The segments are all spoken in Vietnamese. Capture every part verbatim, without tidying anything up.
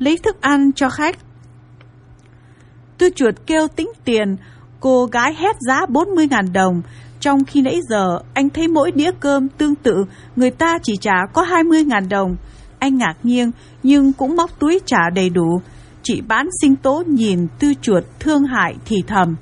lấy thức ăn cho khách. Tư Chuột kêu tính tiền, cô gái hét giá bốn mươi ngàn đồng, trong khi nãy giờ anh thấy mỗi đĩa cơm tương tự người ta chỉ trả có hai mươi ngàn đồng. Anh ngạc nhiên nhưng cũng móc túi trả đầy đủ. Chị bán sinh tố nhìn Tư Chuột thương hại thì thầm: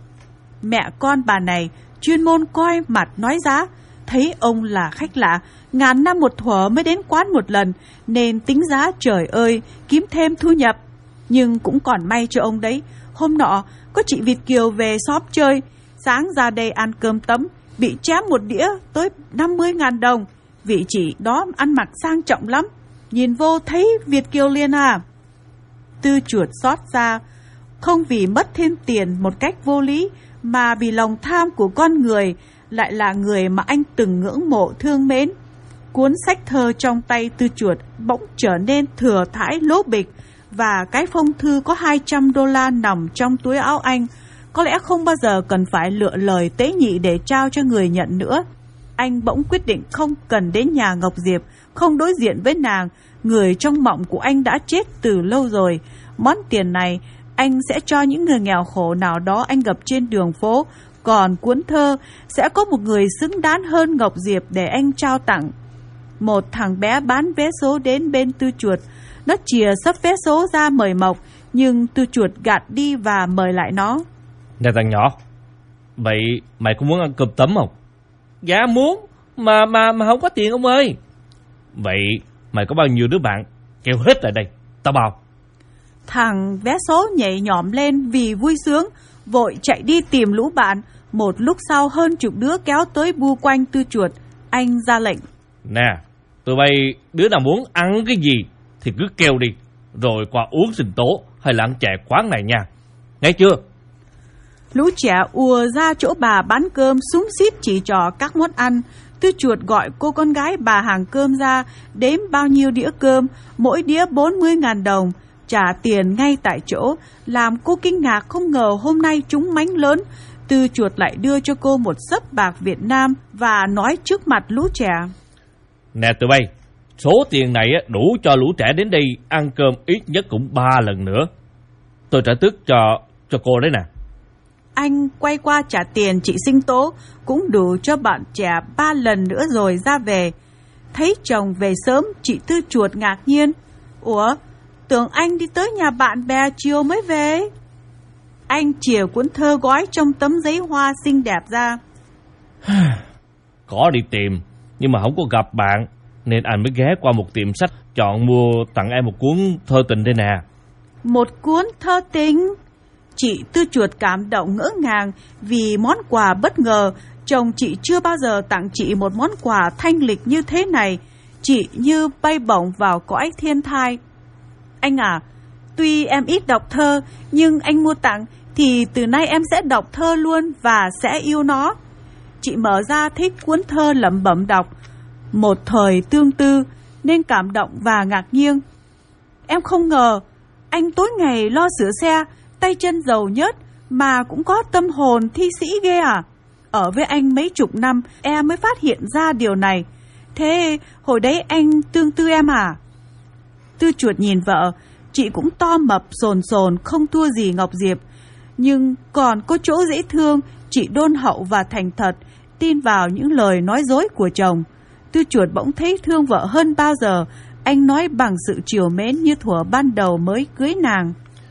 mẹ con bà này chuyên môn coi mặt nói giá. Thấy ông là khách lạ, ngàn năm một thuở mới đến quán một lần, nên tính giá trời ơi, kiếm thêm thu nhập. Nhưng cũng còn may cho ông đấy, hôm nọ có chị Việt kiều về xóm chơi, sáng ra đây ăn cơm tấm, bị chém một đĩa tới năm mươi ngàn đồng. Vị chị đó ăn mặc sang trọng lắm, nhìn vô thấy Việt kiều liền à. Tư Chuột xót ra, không vì mất thêm tiền một cách vô lý, mà vì lòng tham của con người, lại là người mà anh từng ngưỡng mộ thương mến. Cuốn sách thơ trong tay Tư Chuột bỗng trở nên thừa thãi lố bịch, và cái phong thư có hai trăm đô la nằm trong túi áo anh. Có lẽ không bao giờ cần phải lựa lời tế nhị để trao cho người nhận nữa. Anh bỗng quyết định không cần đến nhà Ngọc Diệp, không đối diện với nàng. Người trong mộng của anh đã chết từ lâu rồi. Món tiền này anh sẽ cho những người nghèo khổ nào đó anh gặp trên đường phố. Còn cuốn thơ sẽ có một người xứng đáng hơn Ngọc Diệp để anh trao tặng. Một thằng bé bán vé số đến bên Tư Chuột. Nó chìa sấp vé số ra mời mọc, nhưng Tư Chuột gạt đi và mời lại nó. Nè thằng nhỏ, vậy mày có muốn ăn cơm tấm không? Dạ muốn, mà mà mà không có tiền ông ơi. Vậy mày có bao nhiêu đứa bạn, kêu hết lại đây, tao bao. Thằng vé số nhảy nhỏm lên vì vui sướng, vội chạy đi tìm lũ bạn. Một lúc sau hơn chục đứa kéo tới bu quanh Tư Chuột. Anh ra lệnh: nè, tụi bay đứa nào muốn ăn cái gì thì cứ kêu đi, rồi qua uống sinh tố hay là ăn chè quán này nha, nghe chưa? Lũ trẻ ùa ra chỗ bà bán cơm, xúm xít chỉ trò các món ăn. Tư Chuột gọi cô con gái bà hàng cơm ra, đếm bao nhiêu đĩa cơm, mỗi đĩa bốn mươi ngàn đồng, trả tiền ngay tại chỗ, làm cô kinh ngạc không ngờ hôm nay trúng mánh lớn. Tư Chuột lại đưa cho cô một xấp bạc Việt Nam và nói trước mặt lũ trẻ: nè tụi bay, số tiền này đủ cho lũ trẻ đến đây ăn cơm ít nhất cũng ba lần nữa. Tôi trả tức cho cho cô đấy nè. Anh quay qua trả tiền chị sinh tố, cũng đủ cho bạn trẻ ba lần nữa rồi ra về. Thấy chồng về sớm, chị Tư Chuột ngạc nhiên: ủa, tưởng anh đi tới nhà bạn bè chiều mới về. Anh chìa cuốn thơ gói trong tấm giấy hoa xinh đẹp ra. Có đi tìm, nhưng mà không có gặp bạn, nên anh mới ghé qua một tiệm sách chọn mua tặng em một cuốn thơ tình đây nè. Một cuốn thơ tình? Chị Tư Chuột cảm động ngỡ ngàng vì món quà bất ngờ. Chồng chị chưa bao giờ tặng chị một món quà thanh lịch như thế này. Chị như bay bổng vào cõi thiên thai. Anh à, tuy em ít đọc thơ, nhưng anh mua tặng thì từ nay em sẽ đọc thơ luôn và sẽ yêu nó. Chị mở ra thích cuốn thơ lẩm bẩm đọc. Một thời tương tư nên cảm động và ngạc nhiên. Em không ngờ anh tối ngày lo sửa xe, tay chân dầu nhớt mà cũng có tâm hồn thi sĩ ghê à. Ở với anh mấy chục năm em mới phát hiện ra điều này. Thế hồi đấy anh tương tư em à? Tư Chuột nhìn vợ, chị cũng to mập sồn sồn không thua gì Ngọc Diệp, nhưng còn có chỗ dễ thương. Chị đôn hậu và thành thật, tin vào những lời nói dối của chồng. Tư Chuột bỗng thấy thương vợ hơn bao giờ. Anh nói bằng sự trìu mến như thuở ban đầu mới cưới nàng.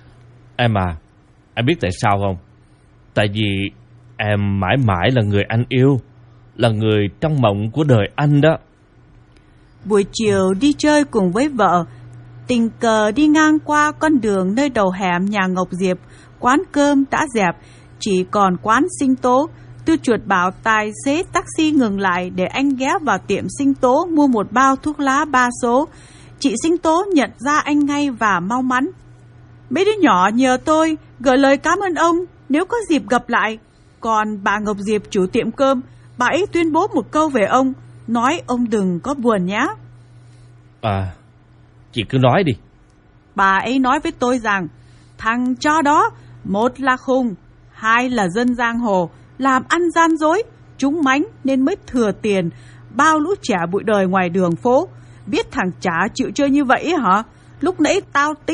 Em à, em biết tại sao không? Tại vì em mãi mãi là người anh yêu, là người trong mộng của đời anh đó. Buổi chiều đi chơi cùng với vợ, tình cờ đi ngang qua con đường nơi đầu hẻm nhà Ngọc Diệp. Quán cơm đã dẹp, chỉ còn quán sinh tố. Tư Chuột bảo tài xế taxi ngừng lại để anh ghé vào tiệm sinh tố mua một bao thuốc lá ba số. Chị sinh tố nhận ra anh ngay và mau mắn: mấy đứa nhỏ nhờ tôi gửi lời cảm ơn ông nếu có dịp gặp lại. Còn bà Ngọc Diệp chủ tiệm cơm, bà ấy tuyên bố một câu về ông, nói ông đừng có buồn nhé. À, chị cứ nói đi. Bà ấy nói với tôi rằng thằng cho đó, một là khùng, hai là dân giang hồ, làm ăn gian dối, trúng mánh nên mới thừa tiền bao lũ trẻ bụi đời ngoài đường phố. Biết thằng chả chịu chơi như vậy hả? Lúc nãy tao tính